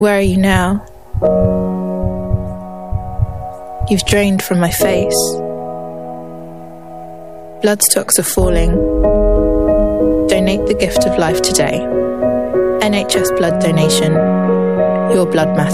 Where are you now? You've drained from my face. Blood stocks are falling. Donate the gift of life today. NHS Blood Donation. Your blood matters.